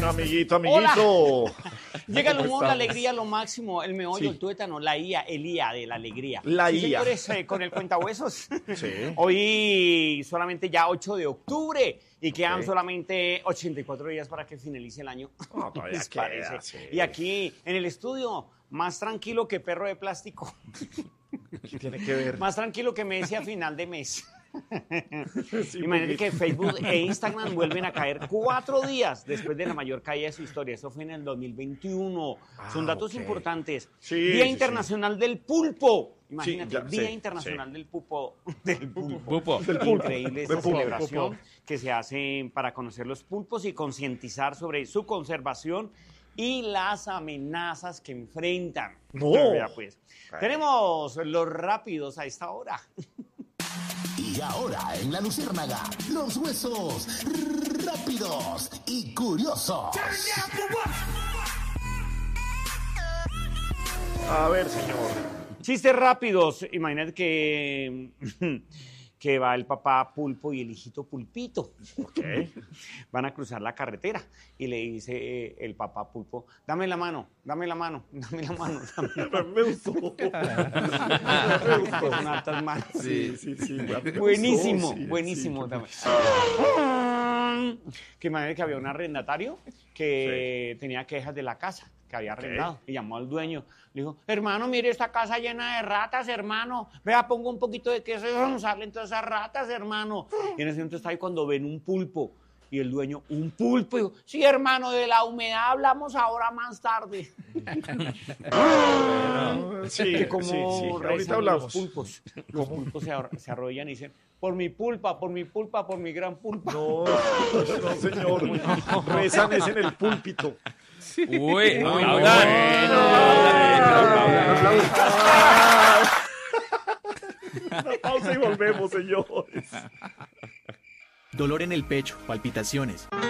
Bueno, amiguito. Llega el humor, la alegría, lo máximo, el meollo, el tuétano, la IA, el IA de la alegría. La IA. Señores, con el cuentahuesos. Sí. Hoy solamente ya 8 de octubre y quedan solamente 84 días para que finalice el año. Oh, todavía ¿Les queda, parece? sí. Y aquí en el estudio, más tranquilo que perro de plástico. ¿Qué tiene que ver? Más tranquilo que mes y a final de mes. Sí, Imagínate porque- que Facebook e Instagram vuelven a caer 4 días después de la mayor caída de su historia. Eso fue en el 2021. Son datos ok. importantes. Sí, Día sí, Internacional del Pulpo. Imagínate, ya, Día sí, Internacional sí. del Pulpo. Del pulpo. Pulpo. Del pulpo. Increíble Del esta pulpo, celebración pulpo. que se hace para conocer los pulpos y concientizar sobre su conservación y las amenazas que enfrentan. No. Vea, pues. Ay. Tenemos los rápidos a esta hora. Y ahora en La Luciérnaga, los huesos rápidos y curiosos. A ver, señor. Chistes rápidos. Imagínate que va el papá Pulpo y el hijito Pulpito. Ok. Van a cruzar la carretera y le dice el papá Pulpo, dame la mano, dame la mano, dame la mano. Dame la mano. Me gustó. Me gustó. Son hartas manos. Sí. Me Buenísimo, gustó, sí, buenísimo. sí. Dame. Que imagínate que había un arrendatario que tenía quejas de la casa que había arrendado y llamó al dueño. Le dijo, hermano, mire esta casa llena de ratas, hermano. Vea, pongo un poquito de queso y vamos a salen todas esas ratas, hermano. Y en ese momento está ahí cuando ven un pulpo. Y el dueño, un pulpo. Y dijo, sí, hermano, de la humedad hablamos ahora más tarde. Sí, Que como sí. rezan Ahorita hablamos. los pulpos. Los pulpos se arrodillan y dicen, por mi pulpa, por mi pulpa, por mi gran pulpa. No, señor. Rezan es en el púlpito. Uy, Muy aplaudan. Una pausa y volvemos, señores. Dolor en el pecho, palpitaciones,